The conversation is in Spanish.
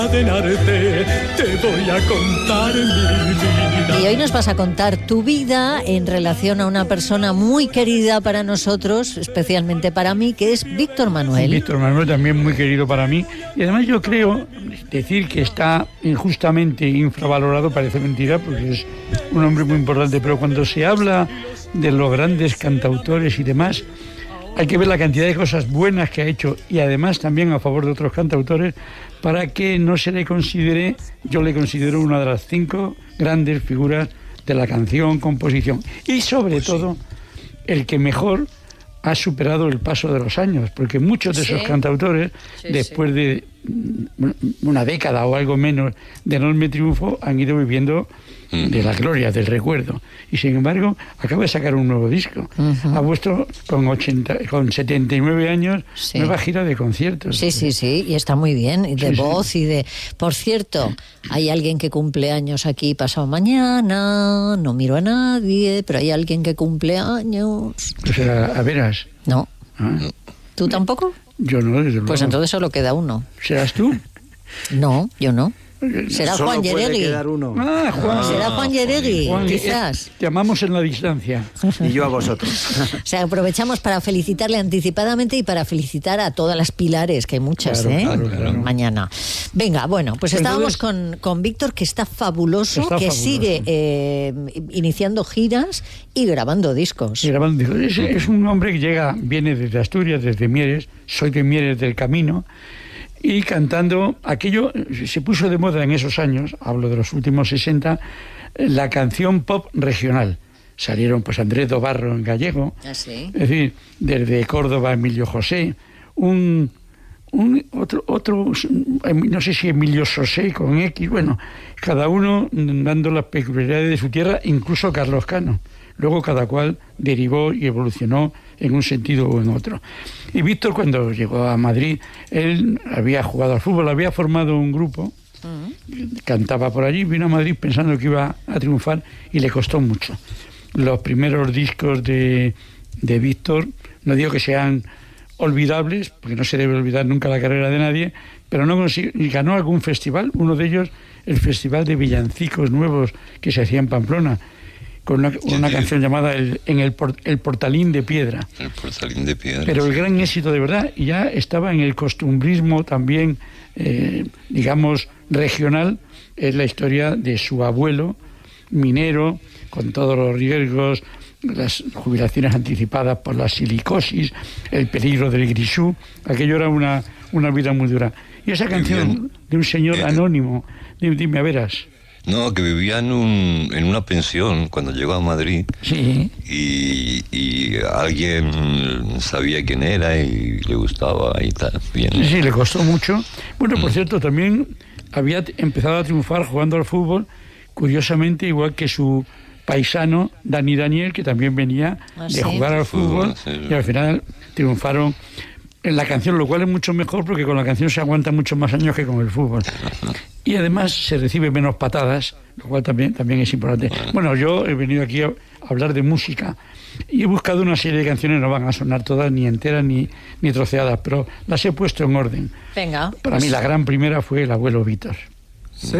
Te voy a contar mi vida. Y hoy nos vas a contar tu vida en relación a una persona muy querida para nosotros, especialmente para mí, que es Víctor Manuel. Víctor Manuel también muy querido para mí. Y además yo creo, decir que está injustamente infravalorado parece mentira, porque es un hombre muy importante, pero cuando se habla de los grandes cantautores y demás, hay que ver la cantidad de cosas buenas que ha hecho y además también a favor de otros cantautores para que no se le considere, yo le considero una de las 5 grandes figuras de la canción, composición y sobre todo el que mejor ha superado el paso de los años, porque muchos de esos cantautores, después de una década o algo menos de enorme triunfo, han ido viviendo de la gloria, del recuerdo. Y sin embargo, acaba de sacar un nuevo disco. Ha puesto con 79 años nueva gira de conciertos. Sí, y está muy bien, y de voz y de... Por cierto, hay alguien que cumple años aquí pasado mañana, no miro a nadie, pero hay alguien que cumple años. Pues a veras. No. ¿Tú tampoco? Yo no, desde luego. Pues entonces solo queda uno. ¿Serás tú? No, yo no. Será solo Juan puede Yeregui. quedar uno. Juan. Será Juan Yeregui, quizás. Te amamos en la distancia. Y yo a vosotros. O sea, aprovechamos para felicitarle anticipadamente y para felicitar a todas las Pilares, que hay muchas, claro. Mañana. Venga, bueno, pues estábamos con Víctor, que está fabuloso, sigue iniciando giras y grabando discos. Es un hombre que viene desde Asturias, desde Mieres, soy de Mieres del Camino, y cantando aquello, se puso de moda en esos años, hablo de los últimos 60, la canción pop regional. Salieron pues Andrés Dobarro en gallego, es decir, desde Córdoba Emilio José, otro, no sé si Emilio José con X, bueno, cada uno dando las peculiaridades de su tierra, incluso Carlos Cano. Luego cada cual derivó y evolucionó en un sentido o en otro. Y Víctor, cuando llegó a Madrid, él había jugado al fútbol, había formado un grupo, cantaba por allí, vino a Madrid pensando que iba a triunfar y le costó mucho. Los primeros discos de Víctor, no digo que sean olvidables, porque no se debe olvidar nunca la carrera de nadie, pero no consiguió, y ganó algún festival, uno de ellos el Festival de Villancicos Nuevos que se hacía en Pamplona, con una canción llamada el Portalín de Piedra. El Portalín de Piedra. Pero el gran éxito de verdad, y ya estaba en el costumbrismo también, digamos, regional, es la historia de su abuelo, minero, con todos los riesgos, las jubilaciones anticipadas por la silicosis, el peligro del grisú. Aquello era una vida muy dura. Y esa canción de un señor anónimo, dime a veras. No, que vivía en una pensión cuando llegó a Madrid. Sí. Y alguien sabía quién era y le gustaba y tal. Bien. Sí, le costó mucho. Bueno, por cierto, también había empezado a triunfar jugando al fútbol, curiosamente, igual que su paisano, Dani Daniel, que también venía de jugar al fútbol, y al final triunfaron en la canción, lo cual es mucho mejor porque con la canción se aguanta muchos más años que con el fútbol. Y además se recibe menos patadas, lo cual también es importante. Bueno, yo he venido aquí a hablar de música y he buscado una serie de canciones, no van a sonar todas ni enteras ni troceadas, pero las he puesto en orden. Venga. Para mí la gran primera fue El abuelo Víctor.